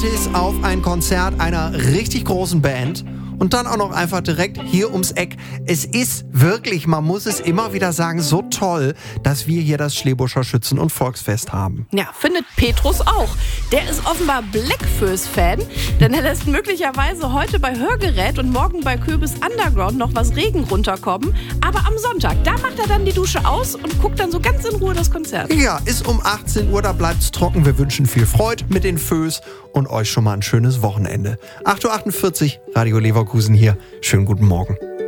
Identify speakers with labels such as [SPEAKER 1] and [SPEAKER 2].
[SPEAKER 1] gratis auf ein Konzert einer richtig großen Band. Und dann auch noch einfach direkt hier ums Eck. Es ist wirklich, man muss es immer wieder sagen, so toll, dass wir hier das Schlebuscher Schützen- und Volksfest haben.
[SPEAKER 2] Ja, findet Petrus auch. Der ist offenbar Blackfoes-Fan, denn er lässt möglicherweise heute bei Hörgerät und morgen bei Kürbis Underground noch was Regen runterkommen. Aber am Sonntag, da macht er dann die Dusche aus und guckt dann so ganz in Ruhe das Konzert.
[SPEAKER 1] Ja, ist um 18 Uhr, da bleibt's trocken. Wir wünschen viel Freude mit den Föß und euch schon mal ein schönes Wochenende. 8.48 Uhr, Radio Leverkusen hier. Schönen guten Morgen.